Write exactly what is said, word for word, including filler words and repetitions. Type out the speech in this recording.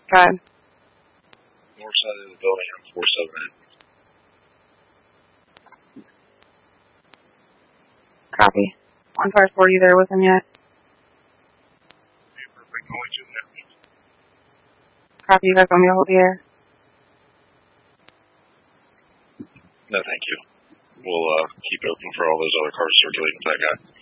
Go ahead. North side of the building on four seven eight. Copy. one five four, you there with him yet? Perfect. Going to the net. Copy, you guys want me to hold the air? No, thank you. We'll uh, keep it open for all those other cars circulating with that guy.